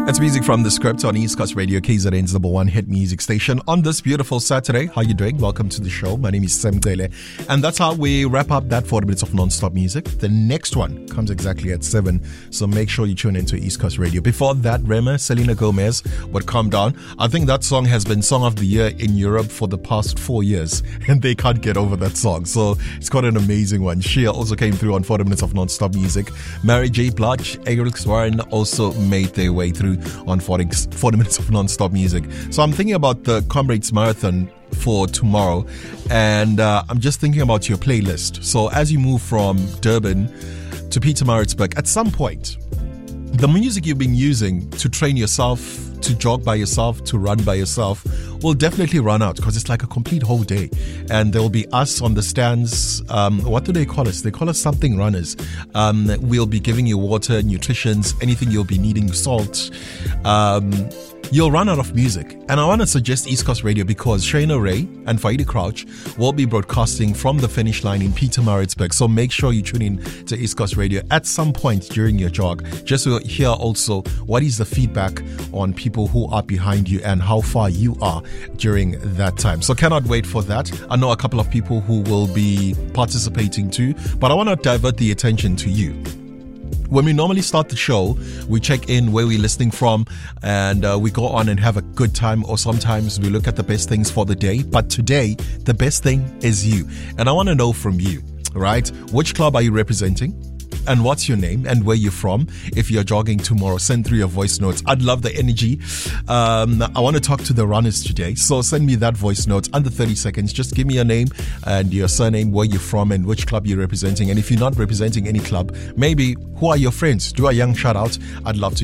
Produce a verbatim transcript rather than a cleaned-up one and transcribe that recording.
It's music from the script on East Coast Radio, K Z N's number one hit music station on this beautiful Saturday. How you doing? Welcome to the show. My name is Sam Dele. And that's how we wrap up that forty minutes of non-stop music. The next one comes exactly at seven. So make sure you tune into East Coast Radio. Before that, Rema, Selena Gomez would Calm Down. I think that song has been Song of the Year in Europe for the past four years. And they can't get over that song. So it's quite an amazing one. Shia also came through on forty minutes of non-stop music. Mary J. Blige, Eric Warren also made their way through on forty, forty minutes of non-stop music. So I'm thinking about the Comrades Marathon for tomorrow, and uh, I'm just thinking about your playlist. So as you move from Durban to Pietermaritzburg, at some point, the music you've been using to train yourself, to jog by yourself, to run by yourself, will definitely run out because it's like a complete whole day. And there will be us on the stands. Um, what do they call us? They call us something runners. Um, we'll be giving you water, nutritions, anything you'll be needing, salt. Um, You'll run out of music. And I want to suggest East Coast Radio because Shayna Ray and Faidi Crouch will be broadcasting from the finish line in Pietermaritzburg. So make sure you tune in to East Coast Radio at some point during your jog, just to hear also what is the feedback on people who are behind you and how far you are during that time. So cannot wait for that. I know a couple of people who will be participating too, but I want to divert the attention to you. When we normally start the show, we check in where we're listening from and uh, we go on and have a good time, or sometimes we look at the best things for the day. But today, the best thing is you. And I want to know from you, right? Which club are you representing? And what's your name and where you're from? If you're jogging tomorrow, send through your voice notes. I'd love the energy. Um, I want to talk to the runners today. So send me that voice note under thirty seconds. Just give me your name and your surname, where you're from and which club you're representing. And if you're not representing any club, maybe who are your friends? Do a young shout out. I'd love to